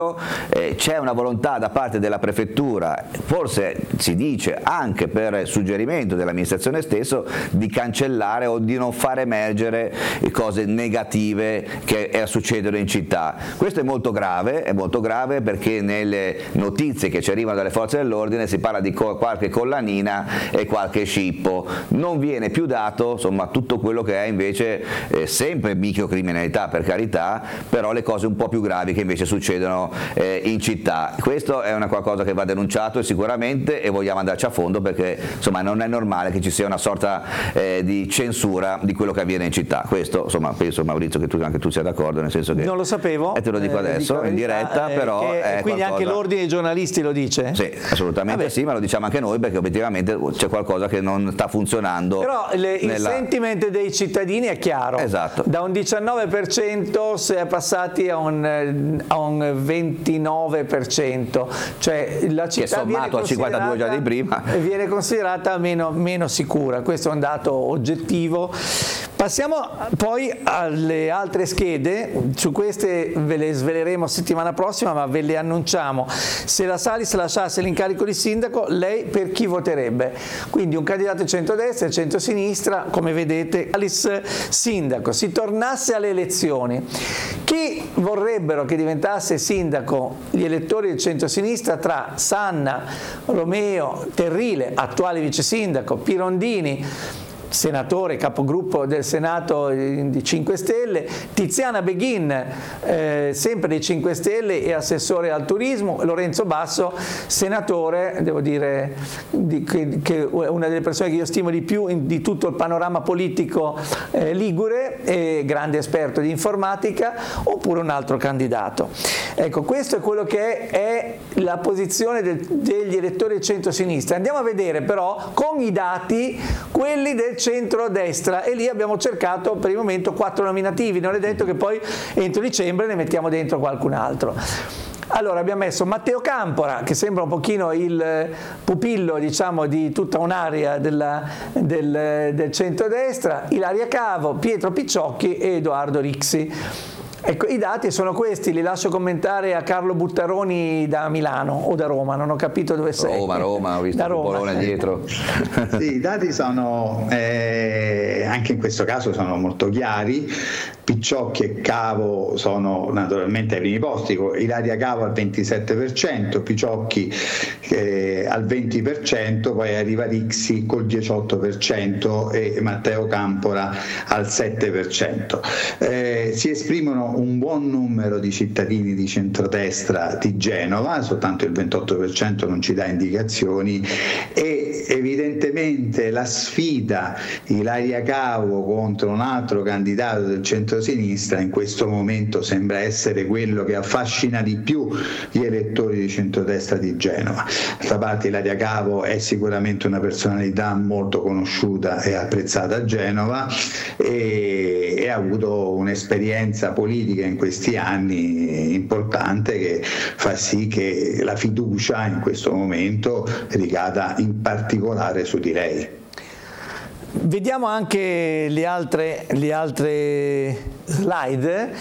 C'è una volontà da parte della prefettura, forse si dice anche per suggerimento dell'amministrazione stesso, di cancellare o di non far emergere cose negative che succedono in città. Questo è molto grave perché nelle notizie che ci arrivano dalle forze dell'ordine si parla di qualche collanina e qualche scippo, non viene più dato insomma tutto quello che è invece sempre microcriminalità, per carità, però le cose un po' più gravi che invece succedono in città. Questo è una qualcosa che va denunciato sicuramente, e vogliamo andarci a fondo, perché insomma non è normale che ci sia una sorta di censura di quello che avviene in città. Questo insomma penso, Maurizio, che anche tu sia d'accordo, nel senso che non lo sapevo e te lo dico adesso in diretta, però quindi qualcosa... anche l'ordine dei giornalisti lo dice? Sì, assolutamente. Sì, ma lo diciamo anche noi, perché obiettivamente c'è qualcosa che non sta funzionando. Però il sentiment dei cittadini è chiaro. Esatto. Da un 19% si è passati a un 29%, cioè la città, che sommato a 52 già di prima, viene considerata meno sicura. Questo è un dato oggettivo. Passiamo poi alle altre schede. Su queste ve le sveleremo settimana prossima, ma ve le annunciamo. Se la Salis lasciasse l'incarico di sindaco, lei per chi voterebbe? Quindi un candidato centrodestra e centrosinistra, come vedete. Salis sindaco, si tornasse alle elezioni, chi vorrebbero che diventasse sindaco gli elettori del centrosinistra tra Sanna, Romeo, Terrile, attuale vice sindaco, Pirondini, senatore, capogruppo del Senato di 5 Stelle, Tiziana Beghin, sempre dei 5 Stelle e assessore al turismo, Lorenzo Basso, senatore, devo dire che è una delle persone che io stimo di più di tutto il panorama politico ligure, e grande esperto di informatica, oppure un altro candidato. Ecco, questo è quello che è la posizione degli elettori del centro-sinistra. Andiamo a vedere però con i dati quelli del centro-destra, e lì abbiamo cercato per il momento 4 nominativi, non è detto che poi entro dicembre ne mettiamo dentro qualcun altro. Allora abbiamo messo Matteo Campora, che sembra un pochino il pupillo, diciamo, di tutta un'area del centro-destra, Ilaria Cavo, Pietro Picciocchi e Edoardo Rixi. Ecco, i dati sono questi, li lascio commentare a Carlo Buttaroni da Milano o da Roma, non ho capito dove sei. Roma, ho visto il Bologna dietro. Sì, i dati sono, anche in questo caso sono molto chiari. Picciocchi e Cavo sono naturalmente ai primi posti, Ilaria Cavo al 27%, Picciocchi al 20%, poi arriva Rixi col 18% e Matteo Campora al 7%. Si esprimono un buon numero di cittadini di centrodestra di Genova, soltanto il 28% non ci dà indicazioni, e evidentemente la sfida Ilaria Cavo contro un altro candidato del centrosinistra in questo momento sembra essere quello che affascina di più gli elettori di centrodestra di Genova. D'altra parte Ilaria Cavo è sicuramente una personalità molto conosciuta e apprezzata a Genova, e ha avuto un'esperienza politica in questi anni importante, che fa sì che la fiducia in questo momento ricada in particolare su di lei. Vediamo anche le altre slide.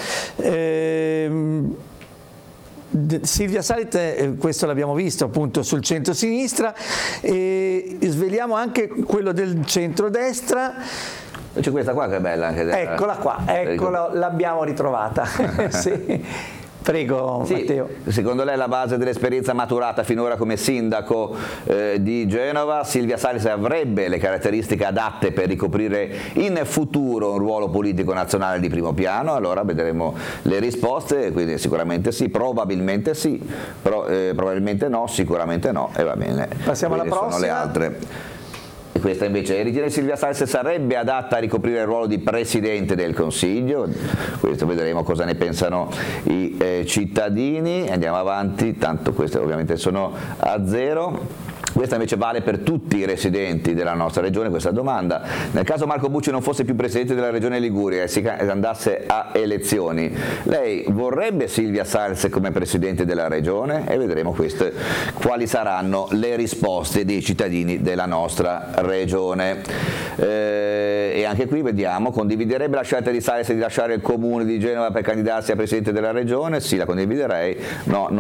Silvia Salit, questo l'abbiamo visto appunto sul centro-sinistra, e sveliamo anche quello del centro-destra. C'è questa qua che è bella anche. Eccola qua, l'abbiamo ritrovata. Sì. Prego, sì, Matteo. Secondo lei, la base dell'esperienza maturata finora come sindaco di Genova, Silvia Salis avrebbe le caratteristiche adatte per ricoprire in futuro un ruolo politico nazionale di primo piano? Allora vedremo le risposte, quindi sicuramente sì, probabilmente sì, probabilmente no, sicuramente no, e va bene. Passiamo alla prossima. Sono le altre. E questa invece ritiene Silvia Salis sarebbe adatta a ricoprire il ruolo di Presidente del Consiglio. Questo vedremo cosa ne pensano i cittadini. Andiamo avanti, tanto queste ovviamente sono a zero. Questa invece vale per tutti i residenti della nostra regione, questa domanda. Nel caso Marco Bucci non fosse più presidente della regione Liguria e si andasse a elezioni, lei vorrebbe Silvia Salis come presidente della regione? E vedremo quali saranno le risposte dei cittadini della nostra regione. E anche qui vediamo, condividerebbe la scelta di Salis di lasciare il comune di Genova per candidarsi a presidente della regione? Sì, la condividerei. No,